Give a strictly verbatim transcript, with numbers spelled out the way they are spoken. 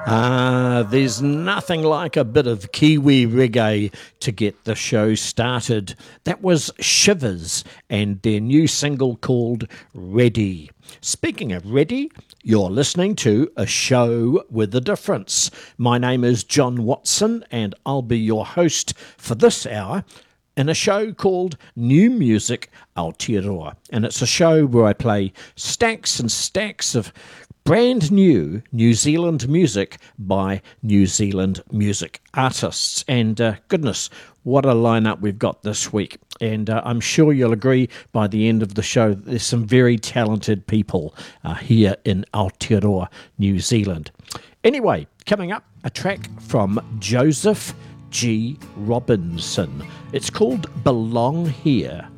Ah, there's nothing like a bit of Kiwi reggae to get the show started. That was Shivers and their new single called Ready. Speaking of Ready, you're listening to A Show with a Difference. My name is John Watson and I'll be your host for this hour in a show called New Music Aotearoa. And it's a show where I play stacks and stacks of brand new New Zealand music by New Zealand music artists. And uh, goodness, what a lineup we've got this week. And uh, I'm sure you'll agree by the end of the show that there's some very talented people uh, here in Aotearoa, New Zealand. Anyway, coming up, a track from Joseph G. Robinson. It's called Belong Here.